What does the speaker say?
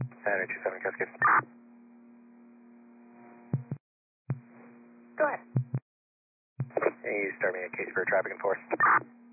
Saturday 27 Cascade. Go ahead. Hey, start me a case for traffic enforce.